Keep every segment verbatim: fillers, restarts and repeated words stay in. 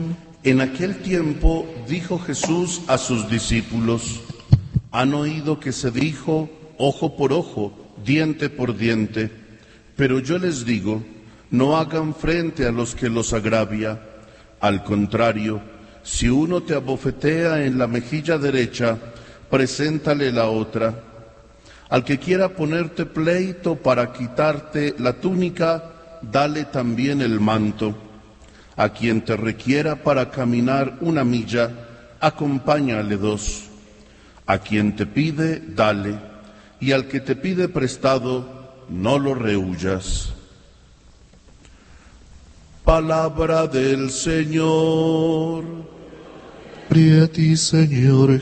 En aquel tiempo dijo Jesús a sus discípulos: han oído que se dijo ojo por ojo, diente por diente, pero yo les digo, no hagan frente a los que los agravia. Al contrario, si uno te abofetea en la mejilla derecha, preséntale la otra. Al que quiera ponerte pleito para quitarte la túnica, dale también el manto. A quien te requiera para caminar una milla, acompáñale dos. A quien te pide, dale, y al que te pide prestado, no lo rehuyas. Palabra del Señor. Gloria a ti, Señor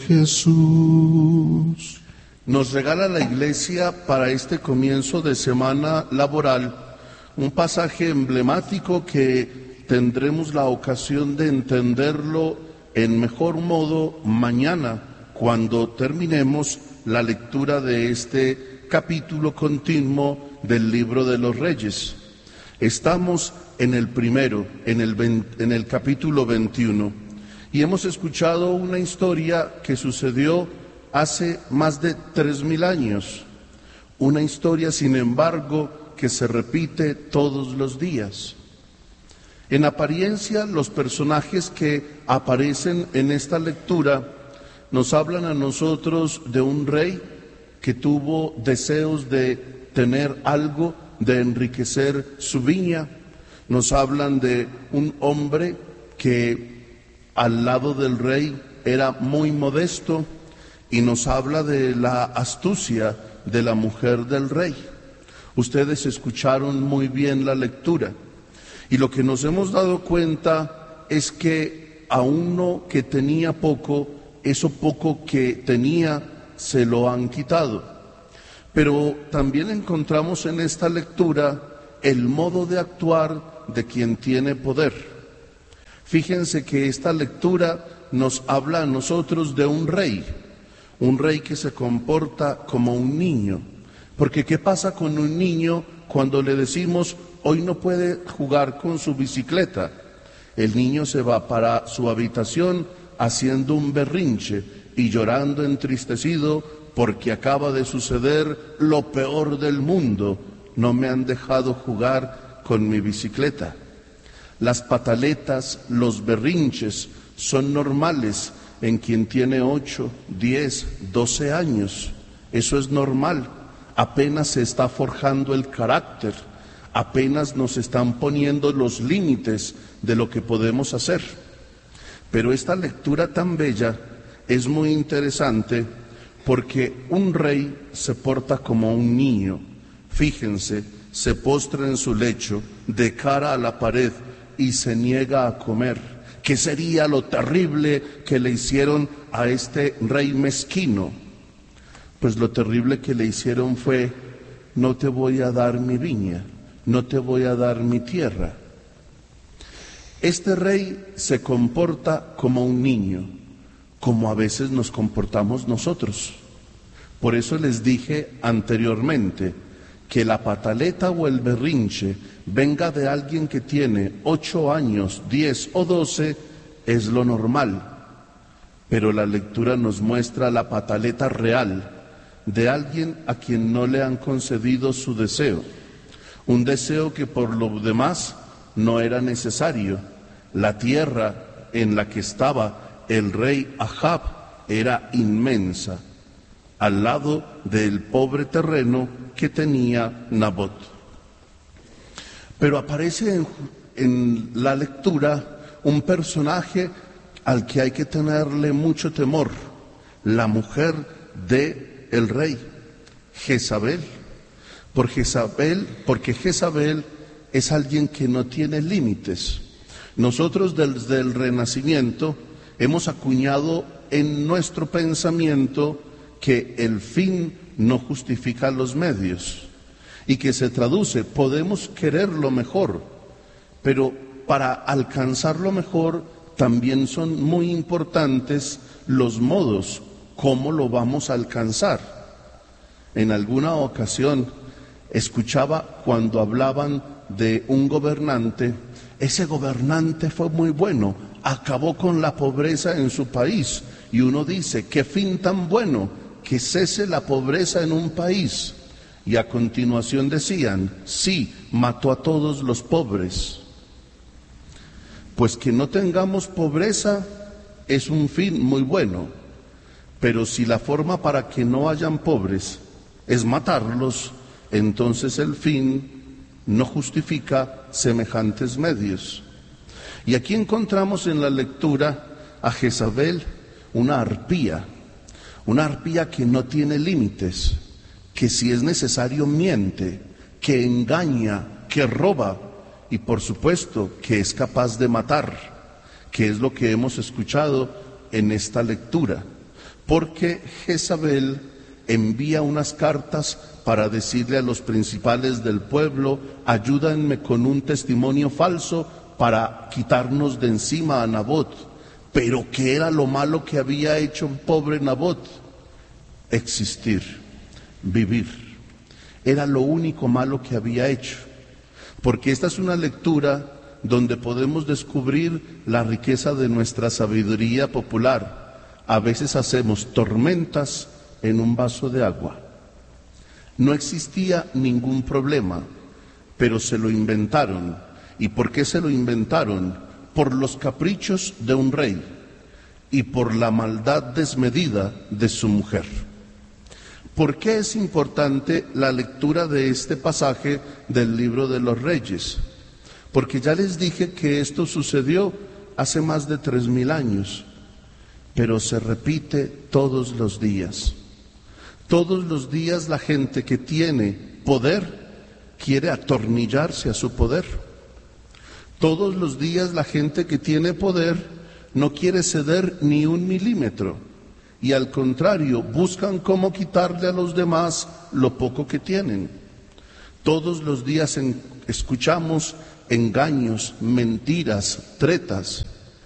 Jesús. Nos regala la Iglesia para este comienzo de semana laboral un pasaje emblemático que tendremos la ocasión de entenderlo en mejor modo mañana, cuando terminemos la lectura de este capítulo continuo del Libro de los Reyes. Estamos en el primero, en el, en el capítulo veintiuno, y hemos escuchado una historia que sucedió hace más de tres mil años. Una historia, sin embargo, que se repite todos los días. En apariencia, los personajes que aparecen en esta lectura nos hablan a nosotros de un rey que tuvo deseos de tener algo, de enriquecer su viña. Nos hablan de un hombre que al lado del rey era muy modesto, y nos habla de la astucia de la mujer del rey. Ustedes escucharon muy bien la lectura. Y lo que nos hemos dado cuenta es que a uno que tenía poco, eso poco que tenía se lo han quitado. Pero también encontramos en esta lectura el modo de actuar de quien tiene poder. Fíjense que esta lectura nos habla a nosotros de un rey, un rey que se comporta como un niño. Porque ¿qué pasa con un niño cuando le decimos hoy no puede jugar con su bicicleta? El niño se va para su habitación haciendo un berrinche y llorando entristecido porque acaba de suceder lo peor del mundo. No me han dejado jugar con mi bicicleta. Las pataletas, los berrinches son normales en quien tiene ocho, diez, doce años. Eso es normal. Apenas se está forjando el carácter. Apenas nos están poniendo los límites de lo que podemos hacer. Pero esta lectura tan bella es muy interesante porque un rey se porta como un niño. Fíjense, se postra en su lecho de cara a la pared y se niega a comer. ¿Qué sería lo terrible que le hicieron a este rey mezquino? Pues lo terrible que le hicieron fue: no te voy a dar mi viña, no te voy a dar mi tierra. Este rey se comporta como un niño, como a veces nos comportamos nosotros. Por eso les dije anteriormente que la pataleta o el berrinche venga de alguien que tiene ocho años, diez o doce, es lo normal. Pero la lectura nos muestra la pataleta real de alguien a quien no le han concedido su deseo. Un deseo que por lo demás no era necesario. La tierra en la que estaba el rey Ahab era inmensa, al lado del pobre terreno que tenía Nabot. Pero aparece en, en la lectura un personaje al que hay que tenerle mucho temor: la mujer de el rey, Jezabel. Por Jezabel, porque Jezabel es alguien que no tiene límites. Nosotros desde el Renacimiento hemos acuñado en nuestro pensamiento que el fin no justifica los medios, y que se traduce: podemos querer lo mejor, pero para alcanzar lo mejor también son muy importantes los modos, cómo lo vamos a alcanzar. En alguna ocasión escuchaba cuando hablaban de un gobernante: ese gobernante fue muy bueno, acabó con la pobreza en su país. Y uno dice, qué fin tan bueno, que cese la pobreza en un país. Y a continuación decían, sí, mató a todos los pobres. Pues que no tengamos pobreza es un fin muy bueno, pero si la forma para que no hayan pobres es matarlos, entonces el fin no justifica semejantes medios. Y aquí encontramos en la lectura a Jezabel, una arpía, una arpía que no tiene límites, que si es necesario miente, que engaña, que roba y por supuesto que es capaz de matar, que es lo que hemos escuchado en esta lectura. Porque Jezabel envía unas cartas para decirle a los principales del pueblo, ayúdenme con un testimonio falso para quitarnos de encima a Nabot. Pero ¿qué era lo malo que había hecho el pobre Nabot? Existir, vivir. Era lo único malo que había hecho. Porque esta es una lectura donde podemos descubrir la riqueza de nuestra sabiduría popular. A veces hacemos tormentas en un vaso de agua. No existía ningún problema, pero se lo inventaron. ¿Y por qué se lo inventaron? Por los caprichos de un rey y por la maldad desmedida de su mujer. ¿Por qué es importante la lectura de este pasaje del libro de los Reyes? Porque ya les dije que esto sucedió hace más de tres mil años, pero se repite todos los días. Todos los días la gente que tiene poder quiere atornillarse a su poder. Todos los días la gente que tiene poder no quiere ceder ni un milímetro y al contrario buscan cómo quitarle a los demás lo poco que tienen. Todos los días en, escuchamos engaños, mentiras, tretas.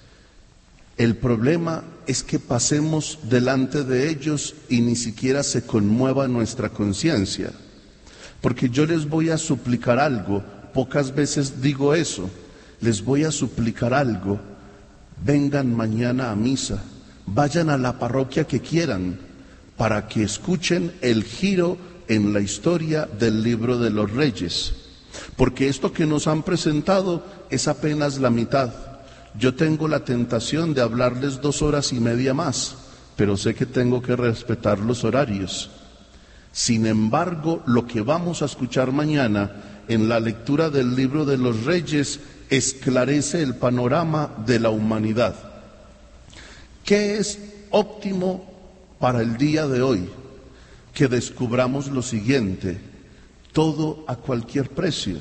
El problema es que pasemos delante de ellos y ni siquiera se conmueva nuestra conciencia. Porque yo les voy a suplicar algo, pocas veces digo eso, les voy a suplicar algo, vengan mañana a misa, vayan a la parroquia que quieran, para que escuchen el giro en la historia del libro de los Reyes. Porque esto que nos han presentado es apenas la mitad. Yo tengo la tentación de hablarles dos horas y media más, pero sé que tengo que respetar los horarios. Sin embargo, lo que vamos a escuchar mañana en la lectura del libro de los Reyes esclarece el panorama de la humanidad. ¿Qué es óptimo para el día de hoy? Que descubramos lo siguiente: todo a cualquier precio.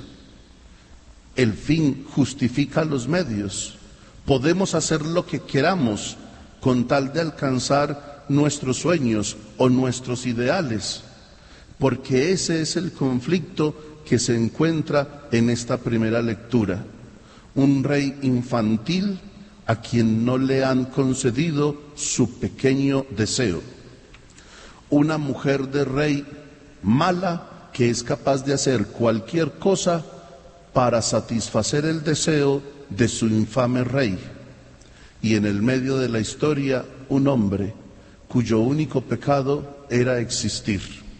El fin justifica los medios. Podemos hacer lo que queramos con tal de alcanzar nuestros sueños o nuestros ideales, porque ese es el conflicto que se encuentra en esta primera lectura. Un rey infantil a quien no le han concedido su pequeño deseo. Una mujer de rey mala que es capaz de hacer cualquier cosa para satisfacer el deseo de su infame rey. Y en el medio de la historia, un hombre cuyo único pecado era existir.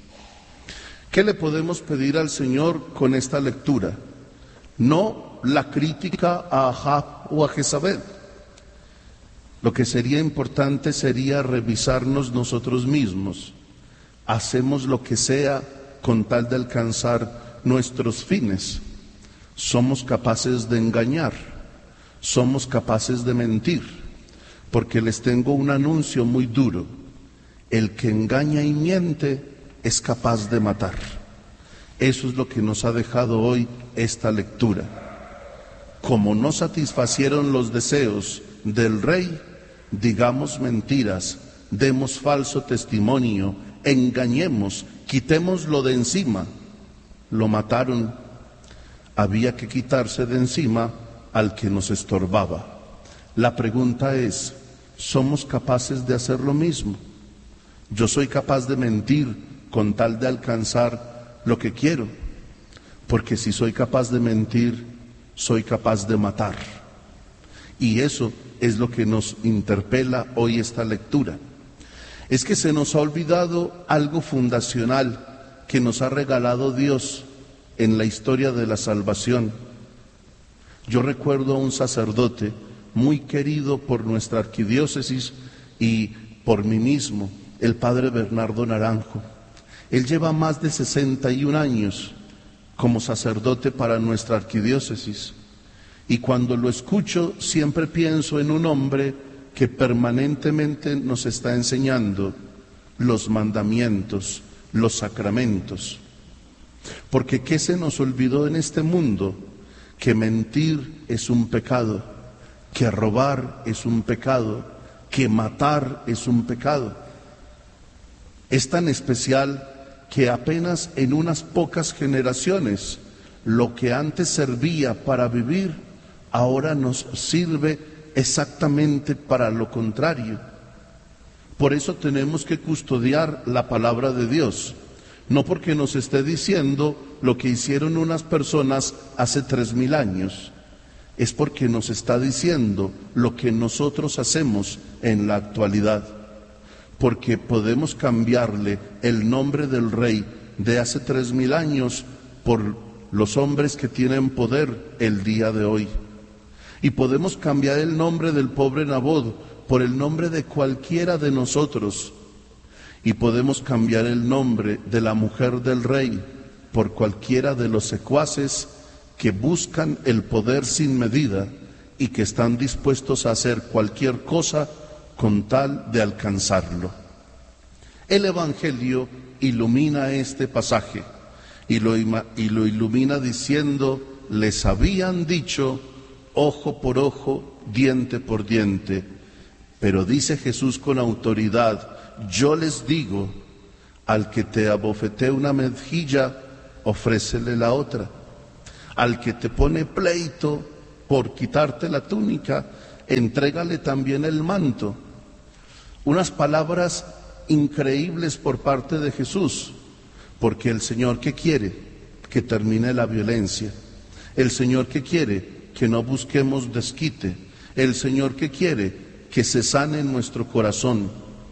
¿Qué le podemos pedir al Señor con esta lectura? No la crítica a Ahab o a Jezabel. Lo que sería importante sería revisarnos nosotros mismos. Hacemos lo que sea con tal de alcanzar nuestros fines. Somos capaces de engañar, somos capaces de mentir, porque les tengo un anuncio muy duro. El que engaña y miente es capaz de matar. Eso es lo que nos ha dejado hoy esta lectura. Como no satisfacieron los deseos del rey, digamos mentiras, demos falso testimonio, engañemos, quitémoslo de encima. Lo mataron. Había que quitarse de encima al que nos estorbaba. La pregunta es, ¿somos capaces de hacer lo mismo? Yo soy capaz de mentir con tal de alcanzar lo que quiero, porque si soy capaz de mentir, soy capaz de matar. Y eso es lo que nos interpela hoy esta lectura. Es que se nos ha olvidado algo fundacional que nos ha regalado Dios en la historia de la salvación. Yo recuerdo a un sacerdote muy querido por nuestra arquidiócesis y por mí mismo, el padre Bernardo Naranjo. Él lleva más de sesenta y un años como sacerdote para nuestra arquidiócesis, y cuando lo escucho siempre pienso en un hombre que permanentemente nos está enseñando los mandamientos, los sacramentos. Porque ¿qué se nos olvidó en este mundo? Que mentir es un pecado, que robar es un pecado, que matar es un pecado. Es tan especial que apenas en unas pocas generaciones lo que antes servía para vivir, ahora nos sirve exactamente para lo contrario. Por eso tenemos que custodiar la palabra de Dios, no porque nos esté diciendo lo que hicieron unas personas hace tres mil años, es porque nos está diciendo lo que nosotros hacemos en la actualidad. Porque podemos cambiarle el nombre del rey de hace tres mil años por los hombres que tienen poder el día de hoy. Y podemos cambiar el nombre del pobre Nabot por el nombre de cualquiera de nosotros. Y podemos cambiar el nombre de la mujer del rey por cualquiera de los secuaces que buscan el poder sin medida y que están dispuestos a hacer cualquier cosa con tal de alcanzarlo. El Evangelio ilumina este pasaje y lo, y lo ilumina diciendo: les habían dicho ojo por ojo, diente por diente, pero dice Jesús con autoridad: yo les digo, al que te abofetee una mejilla, ofrécele la otra. Al que te pone pleito por quitarte la túnica, entrégale también el manto. Unas palabras increíbles por parte de Jesús, porque el Señor, ¿qué quiere? Que termine la violencia. El Señor, ¿qué quiere? Que no busquemos desquite. El Señor, ¿qué quiere? Que se sane nuestro corazón.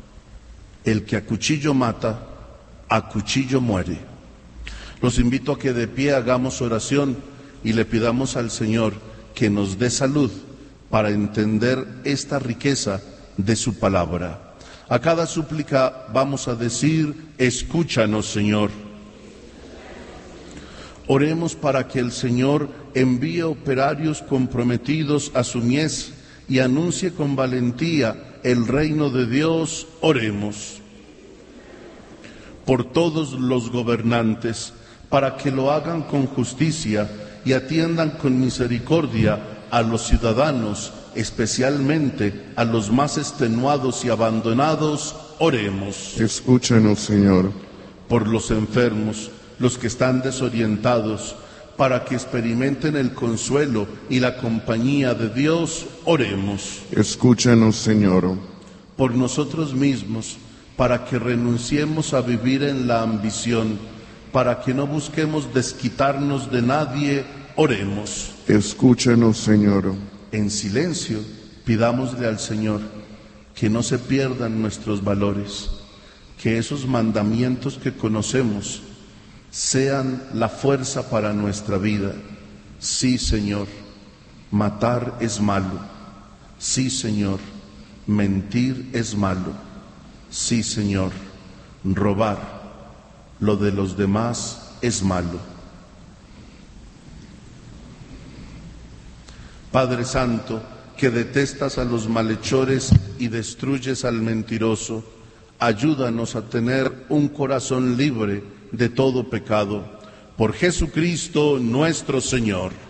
El que a cuchillo mata, a cuchillo muere. Los invito a que de pie hagamos oración y le pidamos al Señor que nos dé salud para entender esta riqueza de su palabra. A cada súplica vamos a decir: escúchanos, Señor. Oremos para que el Señor envíe operarios comprometidos a su mies y anuncie con valentía el reino de Dios. Oremos por todos los gobernantes, para que lo hagan con justicia y atiendan con misericordia a los ciudadanos, especialmente a los más extenuados y abandonados. Oremos. Escúchanos, Señor. Por los enfermos, los que están desorientados, para que experimenten el consuelo y la compañía de Dios. Oremos. Escúchanos, Señor. Por nosotros mismos, para que renunciemos a vivir en la ambición, para que no busquemos desquitarnos de nadie. Oremos. Escúchanos, Señor. En silencio, pidámosle al Señor que no se pierdan nuestros valores, que esos mandamientos que conocemos sean la fuerza para nuestra vida. Sí, Señor, matar es malo. Sí, Señor, mentir es malo. Sí, Señor, robar lo de los demás es malo. Padre Santo, que detestas a los malhechores y destruyes al mentiroso, ayúdanos a tener un corazón libre de todo pecado. Por Jesucristo nuestro Señor.